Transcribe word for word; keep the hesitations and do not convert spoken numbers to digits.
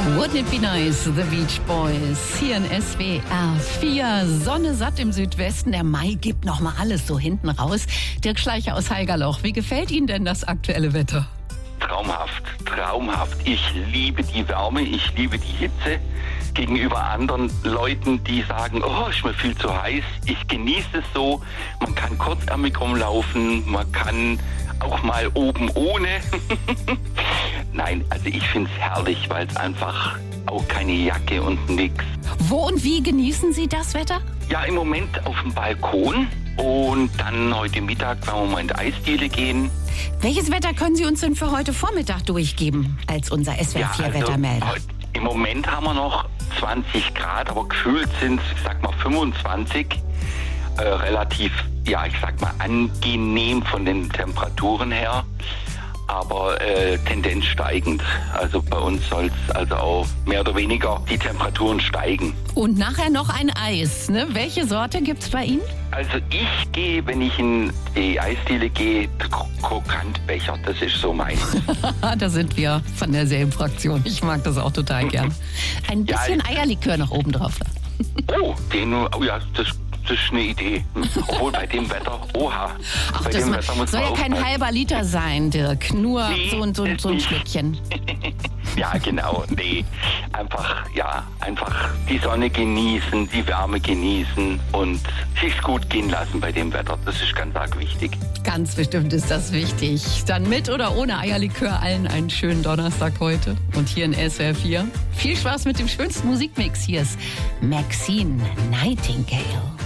Wouldn't it be nice, The Beach Boys, hier in S W R vier. Sonne satt im Südwesten, der Mai gibt noch mal alles so hinten raus. Dirk Schleicher aus Haigerloch, wie gefällt Ihnen denn das aktuelle Wetter? Traumhaft, traumhaft. Ich liebe die Wärme, ich liebe die Hitze. Gegenüber anderen Leuten, die sagen, oh, ist mir viel zu heiß. Ich genieße es so. Man kann kurzärmig rumlaufen, man kann auch mal oben ohne. Nein, also ich finde es herrlich, weil es einfach auch keine Jacke und nix. Wo und wie genießen Sie das Wetter? Ja, im Moment auf dem Balkon und dann heute Mittag, wenn wir mal in die Eisdiele gehen. Welches Wetter können Sie uns denn für heute Vormittag durchgeben als unser S W R vier ja, also, Wettermelder? Im Moment haben wir noch zwanzig Grad, aber gefühlt sind es, ich sag mal, fünfundzwanzig. Äh, relativ, ja, ich sag mal, angenehm von den Temperaturen her, aber äh, Tendenz steigend. Also bei uns soll es also auch mehr oder weniger die Temperaturen steigen. Und nachher noch ein Eis, ne? Welche Sorte gibt's bei Ihnen? Also ich gehe, wenn ich in die Eisdiele gehe, Krokantbecher, das ist so mein. Da sind wir von derselben Fraktion. Ich mag das auch total gern. Ein bisschen ja, Eierlikör noch oben drauf. Oh, den, oh ja, das Das ist eine Idee. Obwohl bei dem Wetter, oha. Ach, bei das dem ma- Wetter muss soll man ja kein aufpassen. halber Liter sein, Dirk. Nur Nee, so, so, so ein nicht. Schlückchen. Ja, genau. Nee, einfach, ja, einfach die Sonne genießen, die Wärme genießen und sich's gut gehen lassen bei dem Wetter. Das ist ganz arg wichtig. Ganz bestimmt ist das wichtig. Dann mit oder ohne Eierlikör allen einen schönen Donnerstag heute. Und hier in S W R vier. Viel Spaß mit dem schönsten Musikmix. Hier ist Maxine Nightingale.